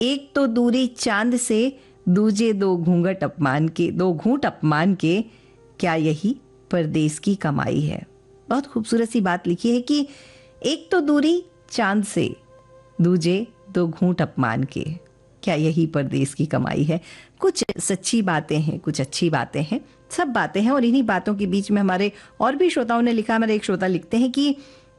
एक तो दूरी चांद से, दूजे दो घूंघट अपमान के, दो घूंट अपमान के, क्या यही परदेश की कमाई है। बहुत खूबसूरत सी बात लिखी है कि एक तो दूरी चांद से, दूजे दो घूंट अपमान के, क्या यही परदेश की कमाई है। कुछ सच्ची बातें हैं, कुछ अच्छी बातें हैं, सब बातें हैं। और इन्हीं बातों के बीच में हमारे और भी श्रोताओं ने लिखा। हमारे एक श्रोता लिखते हैं कि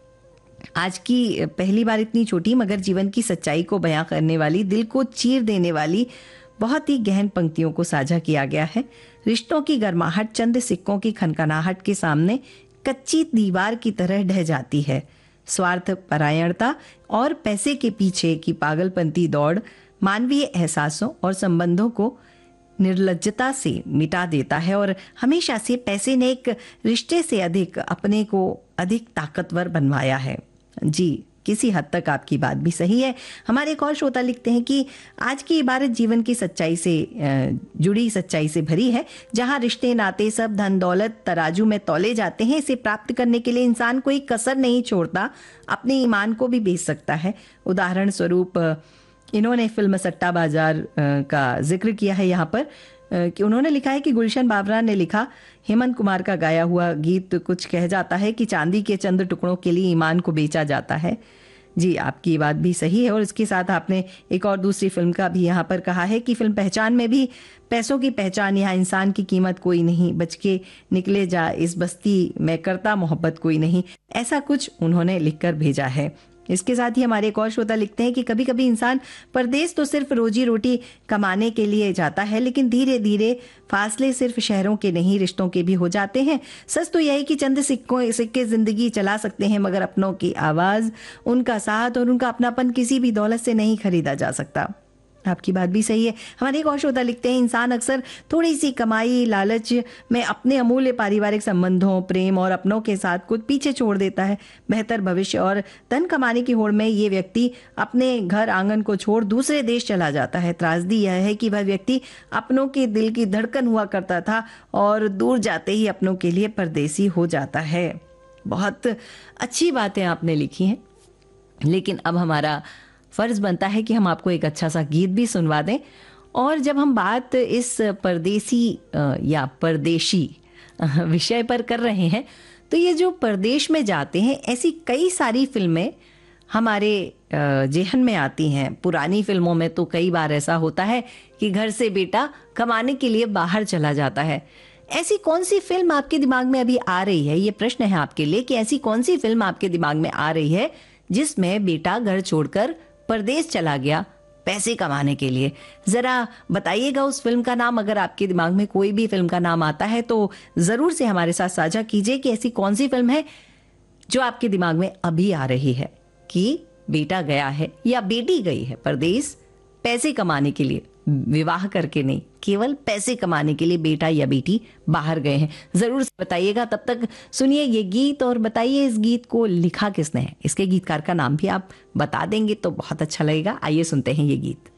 आज की पहली बार इतनी छोटी मगर जीवन की सच्चाई को बयां करने वाली, दिल को चीर देने वाली बहुत ही गहन पंक्तियों को साझा किया गया है। रिश्तों की गर्माहट चंद सिक्कों की खनखनाहट के सामने कच्ची दीवार की तरह ढह जाती है। स्वार्थ परायणता और पैसे के पीछे की पागलपंती दौड़ मानवीय एहसासों और संबंधों को निर्लज्जता से मिटा देता है। और हमेशा से पैसे ने एक रिश्ते से अधिक अपने को अधिक ताकतवर बनवाया है। जी, किसी हद तक आपकी बात भी सही है। हमारे एक और श्रोता लिखते हैं कि आज की इबारत जीवन की सच्चाई से जुड़ी सच्चाई से भरी है, जहां रिश्ते नाते सब धन दौलत तराजू में तौले जाते हैं। इसे प्राप्त करने के लिए इंसान कोई कसर नहीं छोड़ता, अपने ईमान को भी बेच सकता है। उदाहरण स्वरूप इन्होंने फिल्म सट्टा बाजार का जिक्र किया है यहाँ पर, कि उन्होंने लिखा है कि गुलशन बाबरा ने लिखा, हेमंत कुमार का गाया हुआ गीत कुछ कह जाता है कि चांदी के चंद टुकड़ों के लिए ईमान को बेचा जाता है। जी, आपकी बात भी सही है। और इसके साथ आपने एक और दूसरी फिल्म का भी यहाँ पर कहा है कि फिल्म पहचान में भी पैसों की पहचान, यहाँ इंसान की कीमत कोई नहीं, बच के निकले जा इस बस्ती में करता मोहब्बत कोई नहीं, ऐसा कुछ उन्होंने लिखकर भेजा है। इसके साथ ही हमारे एक और श्रोता लिखते हैं कि कभी कभी इंसान परदेश तो सिर्फ रोजी रोटी कमाने के लिए जाता है, लेकिन धीरे धीरे फासले सिर्फ शहरों के नहीं रिश्तों के भी हो जाते हैं। सच तो यही कि चंद सिक्के जिंदगी चला सकते हैं, मगर अपनों की आवाज, उनका साथ और उनका अपनापन किसी भी दौलत से नहीं खरीदा जा सकता। आपकी बात भी सही है। हमारे एक और श्रोता लिखते हैं, इंसान अक्सर थोड़ी सी कमाई लालच में अपने अमूल्य पारिवारिक संबंधों, प्रेम और अपनों के साथ कुछ पीछे छोड़ देता है। बेहतर भविष्य और धन कमाने की होड़ में ये व्यक्ति अपने घर आंगन को छोड़ दूसरे देश चला जाता है। त्रासदी यह है कि वह व्यक्ति अपनों के दिल की धड़कन हुआ करता था और दूर जाते ही अपनों के लिए परदेसी हो जाता है। बहुत अच्छी बातें आपने लिखी हैं, लेकिन अब हमारा फर्ज बनता है कि हम आपको एक अच्छा सा गीत भी सुनवा दें। और जब हम बात इस परदेसी या परदेशी विषय पर कर रहे हैं, तो ये जो परदेश में जाते हैं, ऐसी कई सारी फिल्में हमारे जेहन में आती हैं। पुरानी फिल्मों में तो कई बार ऐसा होता है कि घर से बेटा कमाने के लिए बाहर चला जाता है। ऐसी कौन सी फिल्म आपके दिमाग में अभी आ रही है? ये प्रश्न है आपके लिए कि ऐसी कौन सी फिल्म आपके दिमाग में आ रही है जिसमें बेटा घर छोड़कर परदेश चला गया पैसे कमाने के लिए। जरा बताइएगा उस फिल्म का नाम। अगर आपके दिमाग में कोई भी फिल्म का नाम आता है तो जरूर से हमारे साथ साझा कीजिए कि ऐसी कौन सी फिल्म है जो आपके दिमाग में अभी आ रही है कि बेटा गया है या बेटी गई है परदेश पैसे कमाने के लिए, विवाह करके नहीं, केवल पैसे कमाने के लिए बेटा या बेटी बाहर गए हैं। जरूर बताइएगा। तब तक सुनिए ये गीत और बताइए इस गीत को लिखा किसने है। इसके गीतकार का नाम भी आप बता देंगे तो बहुत अच्छा लगेगा। आइए सुनते हैं ये गीत।